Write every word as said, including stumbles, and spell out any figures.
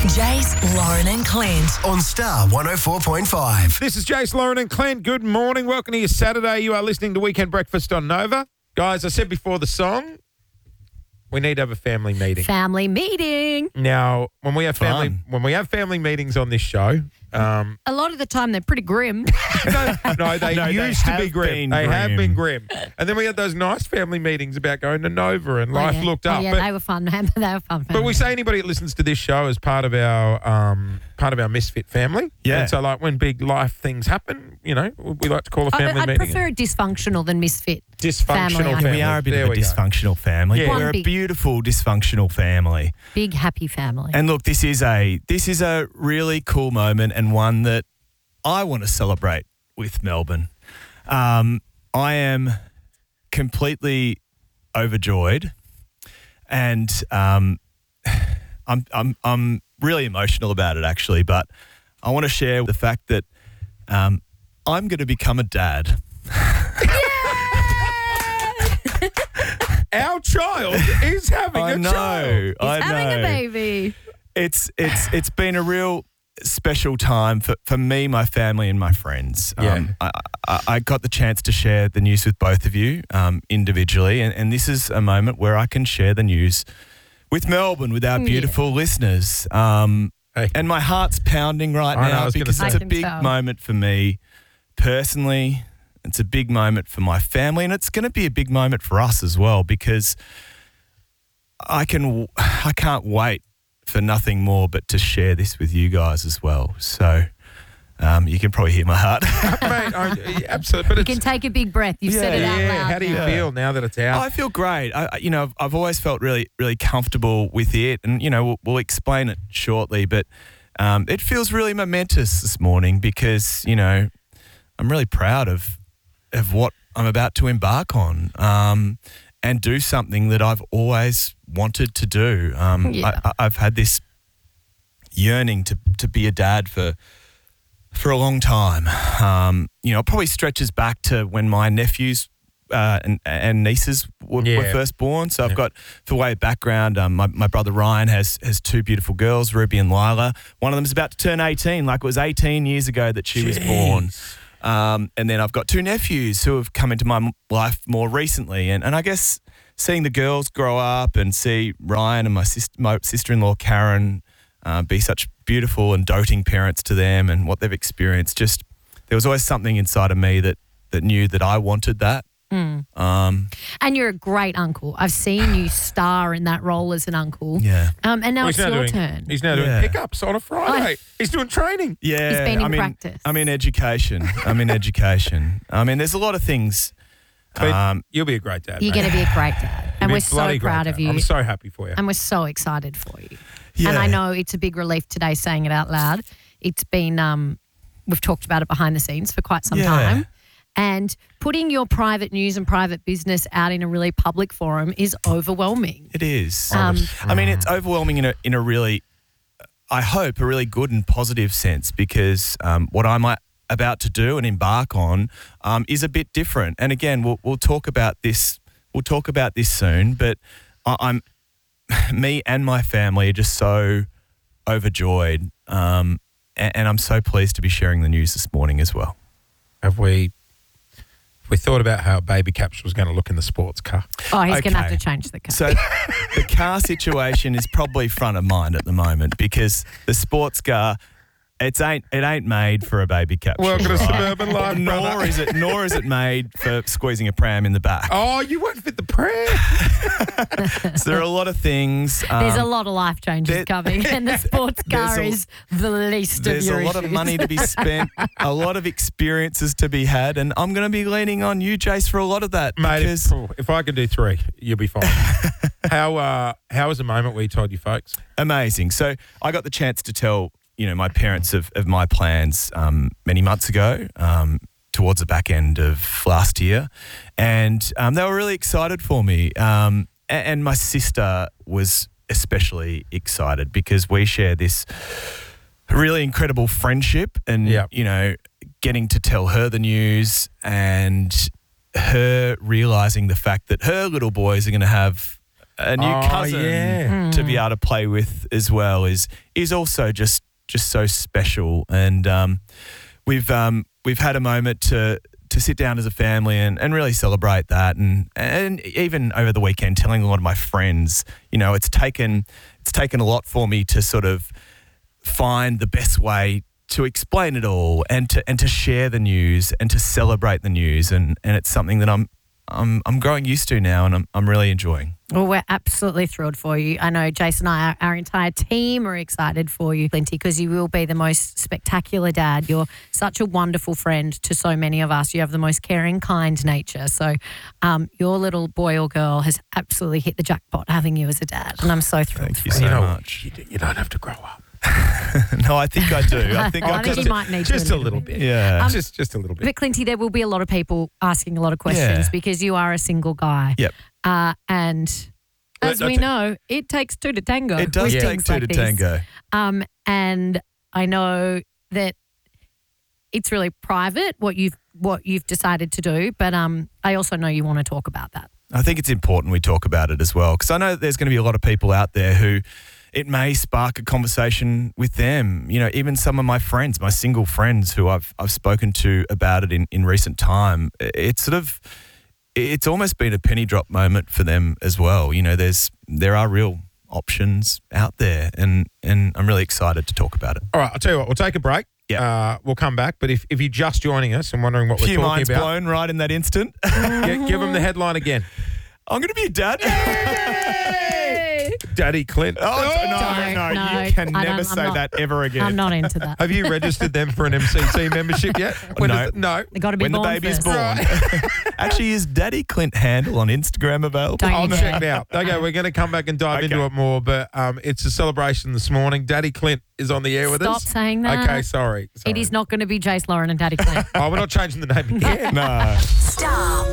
Jace, Lauren and Clint. On Star one oh four point five. This is Jace, Lauren and Clint. Good morning. Welcome to your Saturday. You are listening to Weekend Breakfast on Nova. Guys, I said before the song, we need to have a family meeting. Family meeting. Now, when we have family Fun. when we have family meetings on this show, um, A lot of the time they're pretty grim. no, no, they No, they used to be have grim. been They have grim. been grim. And then we had those nice family meetings about going to Nova and life Oh, yeah. looked Oh, up. yeah, but, they were fun. They were fun. but we say anybody that listens to this show as part of our um, part of our misfit family. Yeah. And so, like, when big life things happen, you know, we like to call a I, family I'd meeting. prefer dysfunctional than misfit. Dysfunctional family, I family. think. We are a bit There of a we go. dysfunctional family. Yeah. But we're One a big- beautiful dysfunctional family. Big happy family. And look, this is a this is a really cool moment and one that I want to celebrate with Melbourne. Um, I am completely overjoyed, and um, I'm I'm I'm really emotional about it actually. But I want to share the fact that um, I'm going to become a dad. Our child is having I a know, child. I He's having know. a baby. It's it's it's been a real special time for, for me, my family, and my friends. Yeah. Um, I, I, I got the chance to share the news with both of you um, individually, and, and this is a moment where I can share the news with Melbourne, with our Yeah. beautiful listeners. Um, Hey. And my heart's pounding right I know, I now was gonna because say. it's I a can big tell. moment for me personally. It's a big moment for my family, and it's going to be a big moment for us as well because I can I can't wait for nothing more but to share this with you guys as well. So um, you can probably hear my heart. Mate, I, absolutely. But You it's, can take a big breath. You've said it out yeah, loud. how do you now. feel now that it's out? I feel great. I, I- you know, I've, I've always felt really, really comfortable with it, and you know, we'll, we'll explain it shortly. But um, it feels really momentous this morning because you know, I'm really proud of of what I'm about to embark on, um, and do something that I've always wanted to do. Um, Yeah. I, I- I've had this yearning to to be a dad for. For a long time. Um, you know, it probably stretches back to when my nephews uh, and, and nieces were, Yeah. were first born. So I've Yeah. got, for way of background, um, my, my brother Ryan has has two beautiful girls, Ruby and Lila. One of them is about to turn eighteen, like it was eighteen years ago that she was born. Um, and then I've got two nephews who have come into my m- life more recently. And, and I guess seeing the girls grow up and see Ryan and my, sis- my sister-in-law Karen uh, be such beautiful and doting parents to them and what they've experienced, just there was always something inside of me that, that knew that I wanted that. Um, And you're a great uncle. I've seen you star in that role as an uncle. yeah. Um, and now Well, it's he's now your doing, turn. He's now doing Yeah. pickups on a Friday. He's doing training. Yeah. He's been in I'm practice. I'm in education. I'm in education. I mean, there's a lot of things. But Um, you'll be a great dad. You're mate. going to be a great dad. You'll And be we're a so bloody great proud of dad. you. I'm so happy for you. And we're so excited for you. yeah. And I know it's a big relief today saying it out loud. It's been, um, we've talked about it behind the scenes for quite some Yeah. time. And putting your private news and private business out in a really public forum is overwhelming. It is. Um, I mean, it's overwhelming in a in a really, I hope, a really good and positive sense because um, what I'm uh, about to do and embark on um, is a bit different. And again, we'll we'll talk about this. We'll talk about this soon. But I, I'm, me and my family are just so overjoyed, um, and, and I'm so pleased to be sharing the news this morning as well. Have we have we thought about how baby capsule was going to look in the sports car? Oh, he's going to have Okay. to change the car. So the car situation is probably front of mind at the moment because the sports car, it's ain't it ain't made for a baby capsule. Welcome to right? suburban life, Nor brother. is it nor is it made for squeezing a pram in the back. Oh, you won't fit the pram. So there are a lot of things. Um, There's a lot of life changes there- coming, and the sports car There's a- is the least of There's your a lot issues. of money to be spent, a lot of experiences to be had, and I'm going to be leaning on you, Jace, for a lot of that. Mate, because if, if I can do three, you'll be fine. how uh, how was the moment where you told your folks? amazing. So I got the chance to tell, you know, my parents of, of my plans um, many months ago, um, towards the back end of last year. And um, they were really excited for me. Um, a- and my sister was especially excited because we share this really incredible friendship and, Yep. you know, getting to tell her the news and her realising the fact that her little boys are going to have a new Oh, cousin yeah. to be able to play with as well is is also just just so special. And um, we've um, we've had a moment to to sit down as a family and, and really celebrate that. And and even over the weekend, telling a lot of my friends, you know, it's taken it's taken a lot for me to sort of find the best way to explain it all and to and to share the news and to celebrate the news. And, and it's something that I'm I'm I'm growing used to now, and I'm I'm really enjoying. Well, we're absolutely thrilled for you. I know Jason and I, our, our entire team are excited for you, Flinty, because you will be the most spectacular dad. You're such a wonderful friend to so many of us. You have the most caring, kind nature. So um, your little boy or girl has absolutely hit the jackpot having you as a dad, and I'm so thrilled. Thank you for so You know, much. you, you don't have to grow up. No, I think I do. I think Oh, I I think just you might need to Just a little bit. yeah. Um, just just a little bit. But Clinty, there will be a lot of people asking a lot of questions Yeah. because you are a single guy. Yep. Uh, and as Let- we let- know, it takes two to tango. It does with take things two like to this. tango. Um, and I know that it's really private what you've what you've decided to do, but um, I also know you want to talk about that. I think it's important we talk about it as well, because I know that there's going to be a lot of people out there who it may spark a conversation with them. You know, even some of my friends, my single friends who I've I've spoken to about it in, in recent time, it's sort of, it's almost been a penny drop moment for them as well. You know, there's there are real options out there, and, and I'm really excited to talk about it. All right, I'll tell you what, we'll take a break. Yeah. Uh, we'll come back. But if, if you're just joining us and wondering what A we're few talking minds about, blown right in that instant. gi- give them the headline again. I'm going to be a dad. Daddy Clint. Oh, Don't, no, no, no, you can I never don't- I'm say not- that ever again. I'm not into that. Have you registered them for an M C C membership yet? When No. is it- no. They got to be When the born baby's first. born. Actually, is Daddy Clint handle on Instagram available? Don't I'll you check dare. it out. Okay, we're going to come back and dive Okay. into it more, but um, it's a celebration this morning. Daddy Clint is on the air with Stop us. saying that. Okay, sorry. It sorry. is not going to be Jace Lauren and Daddy Clint. Oh, we're not changing the name again. No. Star